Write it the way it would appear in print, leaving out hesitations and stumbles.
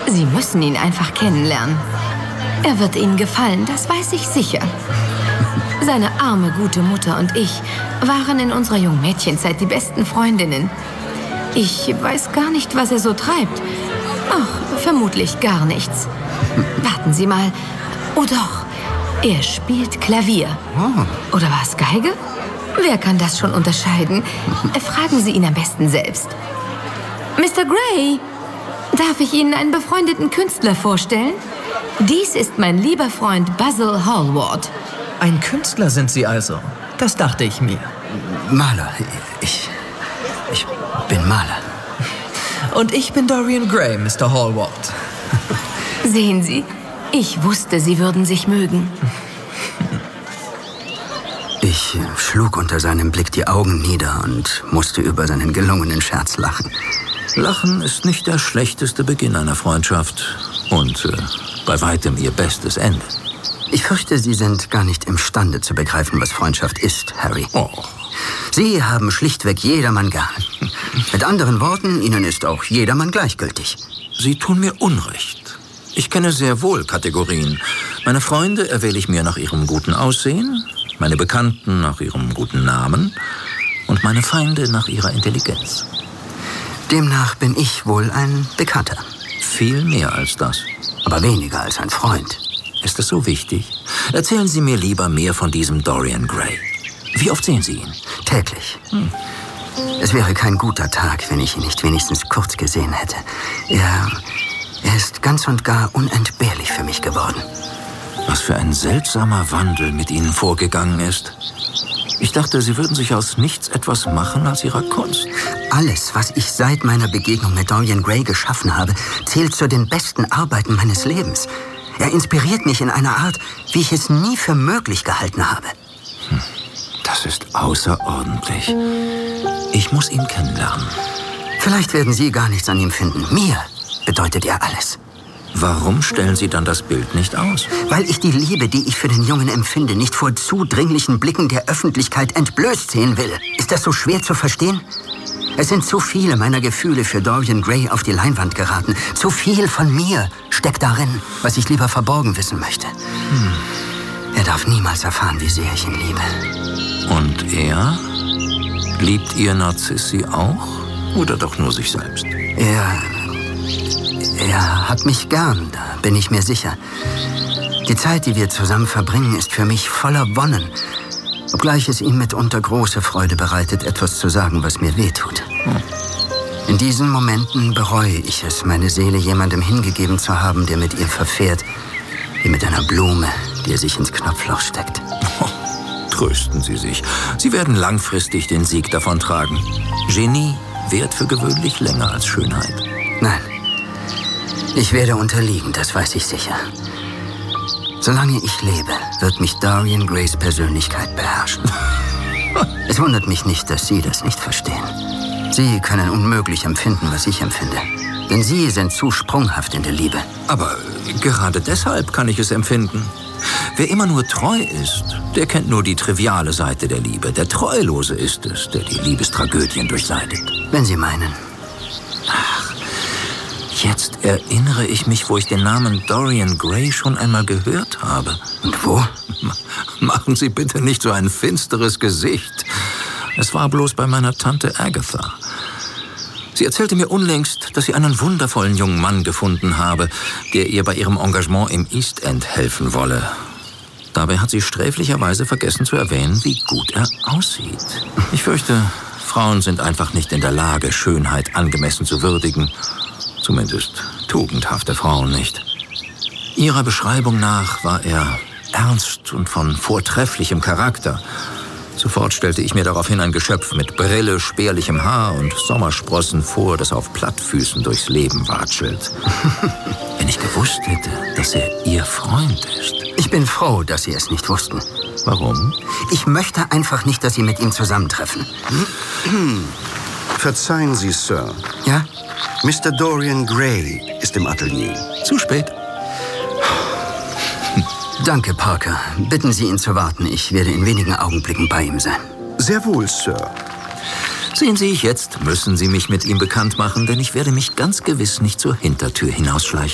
Sie müssen ihn einfach kennenlernen. Er wird Ihnen gefallen, das weiß ich sicher. Seine arme, gute Mutter und ich waren in unserer Jungmädchenzeit die besten Freundinnen. Ich weiß gar nicht, was er so treibt. Ach, vermutlich gar nichts. Warten Sie mal. Oh doch, er spielt Klavier. Oder war es Geige? Wer kann das schon unterscheiden? Fragen Sie ihn am besten selbst. Mr. Gray, darf ich Ihnen einen befreundeten Künstler vorstellen? Dies ist mein lieber Freund Basil Hallward. Ein Künstler sind Sie also. Das dachte ich mir. Maler. Ich bin Maler. Und ich bin Dorian Gray, Mr. Hallward. Sehen Sie, ich wusste, Sie würden sich mögen. Ich schlug unter seinem Blick die Augen nieder und musste über seinen gelungenen Scherz lachen. Lachen ist nicht der schlechteste Beginn einer Freundschaft und bei weitem ihr bestes Ende. Ich fürchte, Sie sind gar nicht imstande zu begreifen, was Freundschaft ist, Harry. Oh. Sie haben schlichtweg jedermann gern. Mit anderen Worten, Ihnen ist auch jedermann gleichgültig. Sie tun mir Unrecht. Ich kenne sehr wohl Kategorien. Meine Freunde erwähle ich mir nach ihrem guten Aussehen, meine Bekannten nach ihrem guten Namen und meine Feinde nach ihrer Intelligenz. Demnach bin ich wohl ein Bekannter. Viel mehr als das. Aber weniger als ein Freund. Ist das so wichtig? Erzählen Sie mir lieber mehr von diesem Dorian Gray. Wie oft sehen Sie ihn? Täglich. Es wäre kein guter Tag, wenn ich ihn nicht wenigstens kurz gesehen hätte. Er ist ganz und gar unentbehrlich für mich geworden. Was für ein seltsamer Wandel mit Ihnen vorgegangen ist. Ich dachte, Sie würden sich aus nichts etwas machen als Ihrer Kunst. Alles, was ich seit meiner Begegnung mit Dorian Gray geschaffen habe, zählt zu den besten Arbeiten meines Lebens. Er inspiriert mich in einer Art, wie ich es nie für möglich gehalten habe. Das ist außerordentlich. Ich muss ihn kennenlernen. Vielleicht werden Sie gar nichts an ihm finden. Mir bedeutet er alles. Warum stellen Sie dann das Bild nicht aus? Weil ich die Liebe, die ich für den Jungen empfinde, nicht vor zudringlichen Blicken der Öffentlichkeit entblößt sehen will. Ist das so schwer zu verstehen? Es sind zu viele meiner Gefühle für Dorian Gray auf die Leinwand geraten. Zu viel von mir steckt darin, was ich lieber verborgen wissen möchte. Er darf niemals erfahren, wie sehr ich ihn liebe. Und er? Liebt Ihr Narziss Sie auch? Oder doch nur sich selbst? Er hat mich gern, da bin ich mir sicher. Die Zeit, die wir zusammen verbringen, ist für mich voller Wonnen. Obgleich es ihm mitunter große Freude bereitet, etwas zu sagen, was mir wehtut. In diesen Momenten bereue ich es, meine Seele jemandem hingegeben zu haben, der mit ihr verfährt, wie mit einer Blume, die er sich ins Knopfloch steckt. Trösten Sie sich. Sie werden langfristig den Sieg davontragen. Genie währt für gewöhnlich länger als Schönheit. Nein, ich werde unterliegen, das weiß ich sicher. Solange ich lebe, wird mich Dorian Grays Persönlichkeit beherrschen. Es wundert mich nicht, dass Sie das nicht verstehen. Sie können unmöglich empfinden, was ich empfinde. Denn Sie sind zu sprunghaft in der Liebe. Aber gerade deshalb kann ich es empfinden. Wer immer nur treu ist, der kennt nur die triviale Seite der Liebe. Der Treulose ist es, der die Liebestragödien durchleidet. Wenn Sie meinen. Jetzt erinnere ich mich, wo ich den Namen Dorian Gray schon einmal gehört habe. Und wo? Machen Sie bitte nicht so ein finsteres Gesicht. Es war bloß bei meiner Tante Agatha. Sie erzählte mir unlängst, dass sie einen wundervollen jungen Mann gefunden habe, der ihr bei ihrem Engagement im East End helfen wolle. Dabei hat sie sträflicherweise vergessen zu erwähnen, wie gut er aussieht. Ich fürchte, Frauen sind einfach nicht in der Lage, Schönheit angemessen zu würdigen. Zumindest tugendhafte Frauen nicht. Ihrer Beschreibung nach war er ernst und von vortrefflichem Charakter. Sofort stellte ich mir daraufhin ein Geschöpf mit Brille, spärlichem Haar und Sommersprossen vor, das auf Plattfüßen durchs Leben watschelt. Wenn ich gewusst hätte, dass er Ihr Freund ist. Ich bin froh, dass Sie es nicht wussten. Warum? Ich möchte einfach nicht, dass Sie mit ihm zusammentreffen. Verzeihen Sie, Sir. Ja? Mr. Dorian Gray ist im Atelier. Zu spät. Danke, Parker. Bitten Sie ihn zu warten. Ich werde in wenigen Augenblicken bei ihm sein. Sehr wohl, Sir. Sehen Sie, jetzt müssen Sie mich mit ihm bekannt machen, denn ich werde mich ganz gewiss nicht zur Hintertür hinausschleichen.